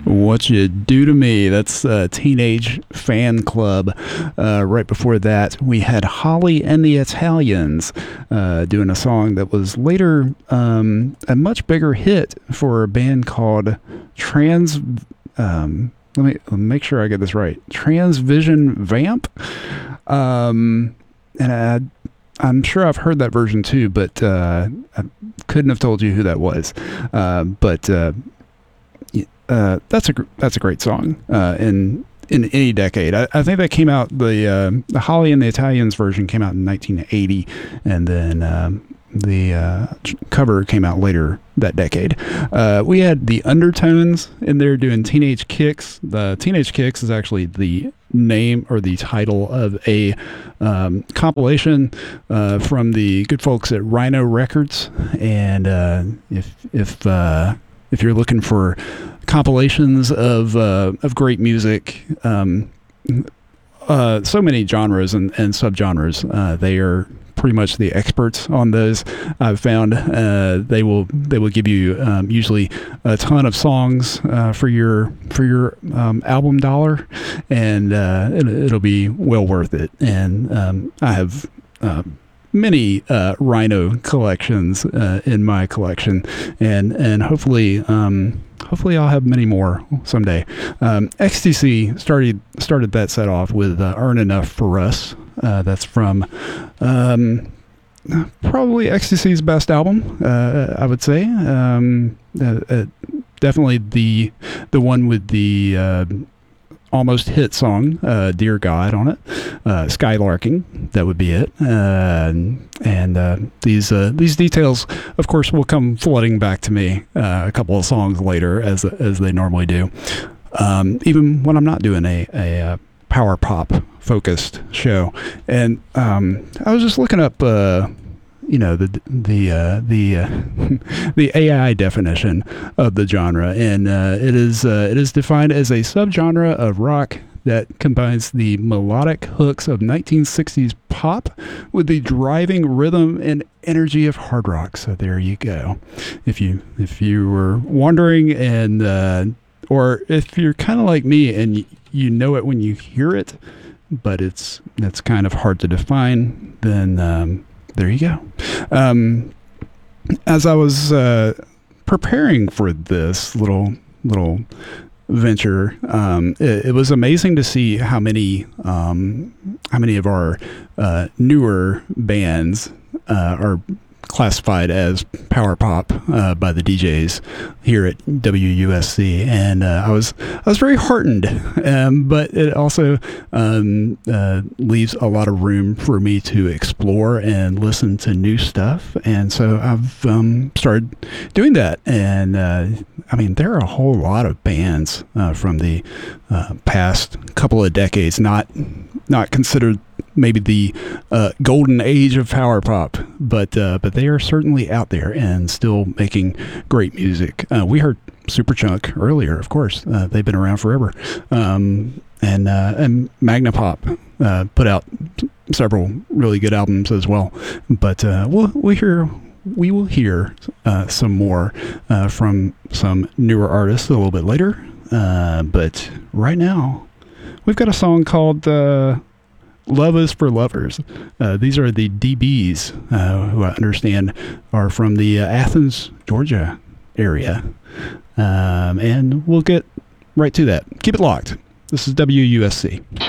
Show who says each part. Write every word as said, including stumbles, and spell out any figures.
Speaker 1: What You Do to Me. That's uh, Teenage Fan Club. Uh, right before that, we had Holly and the Italians uh, doing a song that was later um, a much bigger hit for a band called Trans. Um, let me let me make sure I get this right. Transvision Vamp. Um, and I, I'm sure I've heard that version too, but uh, I couldn't have told you who that was. Uh, but uh, uh, that's a that's a great song uh, in in any decade. I, I think that came out the uh, the Holly and the Italians version came out in nineteen eighty, and then um, the uh, cover came out later that decade. Uh, we had the Undertones in there doing Teenage Kicks. The Teenage Kicks is actually the name or the title of a um, compilation uh, from the good folks at Rhino Records. And uh, if if uh, if you're looking for compilations of uh, of great music, um, uh, so many genres and, and subgenres, uh, they are pretty much the experts on those. I've found uh, they will they will give you um, usually a ton of songs uh, for your for your um, album dollar, and uh, it, it'll be well worth it. And um, I have uh, many uh, Rhino collections uh, in my collection, and and hopefully. Um, Hopefully I'll have many more someday. Um, X T C started started that set off with uh, Earn Enough for Us. Uh, that's from um, probably X T C's best album, uh, I would say. Um, uh, uh, definitely the the one with the uh, almost hit song, uh, Dear God, on it. Uh, Skylarking, that would be it. Uh, and uh, these uh, these details, of course, will come flooding back to me uh, a couple of songs later, as as they normally do. Um, even when I'm not doing a, a, a power pop focused show. And um, I was just looking up uh, you know, the the uh, the uh, the A I definition of the genre, and uh, it is uh, it is defined as a subgenre of rock that combines the melodic hooks of nineteen sixties pop with the driving rhythm and energy of hard rock. So there you go. If you if you were wondering, and uh, or if you're kind of like me and y- you know it when you hear it, but it's it's kind of hard to define, then um, there you go. Um, as I was uh, preparing for this little little venture, um, it, it was amazing to see how many um, how many of our uh, newer bands uh, are classified as power pop uh, by the D Js here at W U S C, and uh, I was I was very heartened, um, but it also um, uh, leaves a lot of room for me to explore and listen to new stuff, and so I've um, started doing that. And uh, I mean, there are a whole lot of bands uh, from the uh, past couple of decades, not not considered maybe the uh, golden age of power pop, but uh, but they are certainly out there and still making great music. Uh, we heard Superchunk earlier, of course. Uh, they've been around forever. Um, and uh, and Magnapop uh, put out several really good albums as well. But uh, we'll we hear we will hear uh, some more uh, from some newer artists a little bit later. Uh, but right now, we've got a song called Uh, Love is for Lovers. Uh, these are the D Bs, uh, who I understand are from the uh, Athens, Georgia area. Um, and we'll get right to that. Keep it locked. This is W U S C.